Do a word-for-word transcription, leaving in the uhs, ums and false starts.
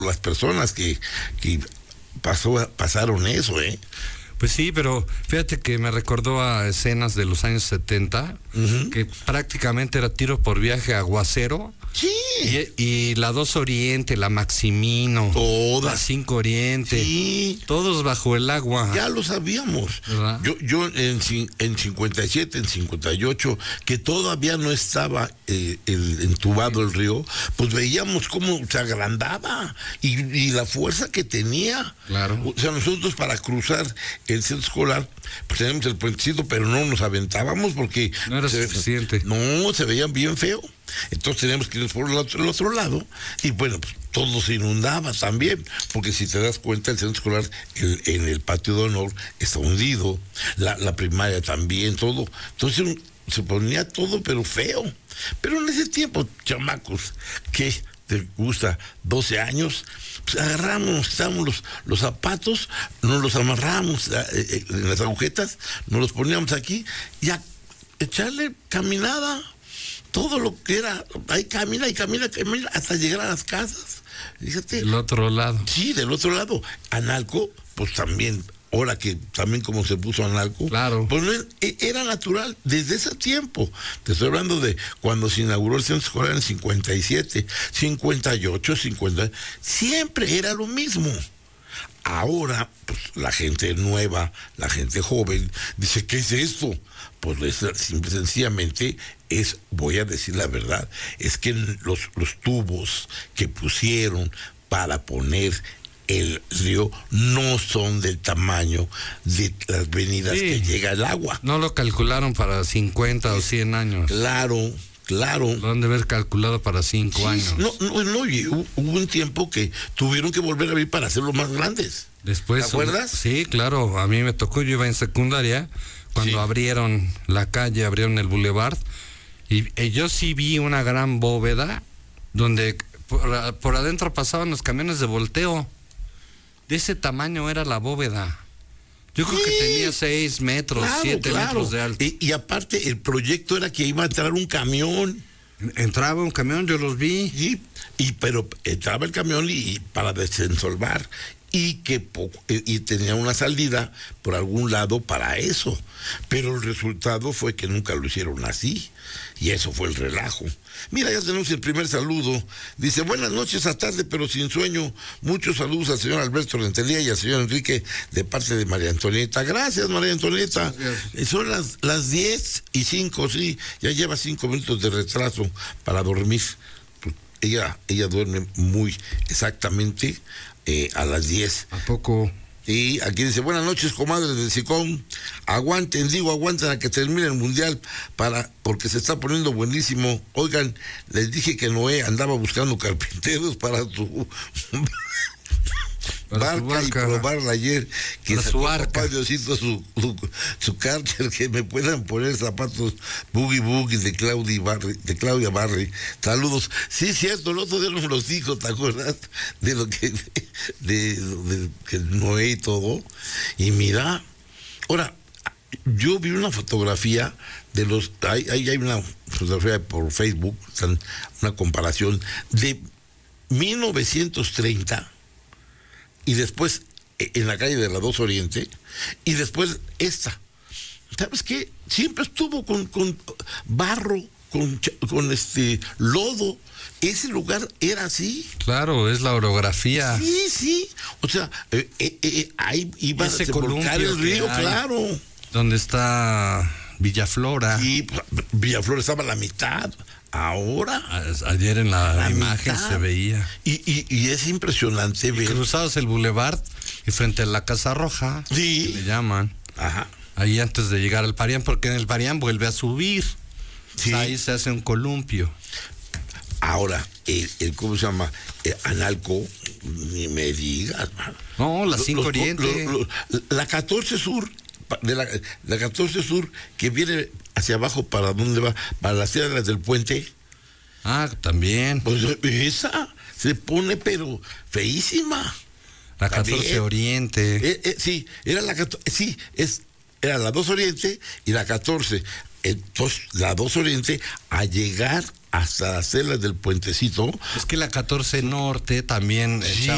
las personas que, que pasó, pasaron eso, ¿eh? Pues sí, pero fíjate que me recordó a escenas de los años setenta, uh-huh. que prácticamente era tiro por viaje aguacero. Sí. Y, y la dos Oriente, la Maximino, todas. La cinco Oriente, sí. Todos bajo el agua. Ya lo sabíamos. ¿Verdad? Yo, yo en, en cincuenta y siete, en cincuenta y ocho, que todavía no estaba eh, el, entubado sí. el río, pues veíamos cómo se agrandaba y, y la fuerza que tenía. Claro. O sea, nosotros para cruzar el centro escolar, pues teníamos el puentecito, pero no nos aventábamos porque... No era se, suficiente. No, se veían bien feo. Entonces teníamos que ir por el otro, el otro lado y bueno, pues todo se inundaba también, porque si te das cuenta el centro escolar el, en el patio de honor está hundido, la, la primaria también, todo. Entonces se ponía todo pero feo. Pero en ese tiempo, chamacos, que te gusta doce años, pues agarramos, quitábamos los, los zapatos, nos los amarramos eh, en las agujetas, nos los poníamos aquí y a echarle caminada. Todo lo que era, ahí camina y camina, camina, hasta llegar a las casas. Fíjate. Del otro lado. Sí, del otro lado. Analco, pues también, ahora que también como se puso Analco. Claro. Pues era natural desde ese tiempo. Te estoy hablando de cuando se inauguró el centro escolar en cincuenta y siete, cincuenta y ocho, cincuenta. Siempre era lo mismo. Ahora, pues la gente nueva, la gente joven, dice, ¿qué es esto? Pues es, simple sencillamente es, voy a decir la verdad, es que los, los tubos que pusieron para poner el río no son del tamaño de las venidas sí. que llega el agua. No lo calcularon para cincuenta o cien años. Claro. Claro. Lo han de haber calculado para cinco sí, años. No, no, no, hubo un tiempo que tuvieron que volver a abrir para hacerlos más grandes. Después, ¿te acuerdas? Sí, claro, a mí me tocó, yo iba en secundaria, cuando sí. abrieron la calle, abrieron el boulevard, y, y yo sí vi una gran bóveda, donde por, por adentro pasaban los camiones de volteo. De ese tamaño era la bóveda. Yo creo sí. que tenía seis metros, claro, siete claro. metros de alto. Y, y aparte, el proyecto era que iba a entrar un camión. Entraba un camión, yo los vi. Sí, y, pero entraba el camión y, y para desensolvar. Y que poco, y tenía una salida por algún lado para eso. Pero el resultado fue que nunca lo hicieron así. Y eso fue el relajo. Mira, ya tenemos el primer saludo. Dice, buenas noches a tarde, pero sin sueño. Muchos saludos al señor Alberto Rentería y al señor Enrique de parte de María Antonieta. Gracias, María Antonieta. Gracias. Son las, las diez y cinco, sí. Ya lleva cinco minutos de retraso para dormir. Ella, ella duerme muy exactamente eh, a las diez. ¿A poco? Y aquí dice, buenas noches, comadres del SICOM. Aguanten, digo, aguanten a que termine el mundial para, porque se está poniendo buenísimo. Oigan, les dije que Noé andaba buscando carpinteros para su para barca, barca y probarla ayer. Que para su arca. Papá Diosito su, su, su cárter, que me puedan poner zapatos boogie boogie de Claudia Barry, de Claudia Barry. Saludos. Sí, cierto, el otro día nos los dijo, ¿te acuerdas? De lo que, de, de, de que Noé y todo. Y mira, ahora, yo vi una fotografía de los, hay, hay, hay una fotografía por Facebook, una comparación de mil novecientos treinta y después en la calle de la dos Oriente y después esta. ¿Sabes qué? Siempre estuvo con, con barro, con, con este lodo. Ese lugar era así. Claro, es la orografía. Sí, sí. O sea, eh, eh, eh, ahí iba a volcar el río, claro. Donde está Villaflora. Sí, Villaflora estaba a la mitad. Ahora. A, ayer en la, la imagen mitad. Se veía. Y, y, y es impresionante y ver. Cruzados el boulevard y frente a la Casa Roja. Sí. Que le llaman. Ajá. Ahí antes de llegar al Parián, porque en el Parián vuelve a subir. Sí. Ahí se hace un columpio. Ahora, el, el ¿cómo se llama? El Analco, ni me digas, man. No, la cinco Oriente. Lo, lo, la catorce Sur, de la, la catorce Sur, que viene hacia abajo, ¿para dónde va? Para las tierras del puente. Ah, también. Pues esa se pone, pero feísima. La catorce también. Oriente. Eh, eh, sí, era la catorce, sí, es, era la dos Oriente y la catorce. Entonces, la dos Oriente, a llegar hasta las celas del puentecito. Es que la catorce Norte también sí. echaba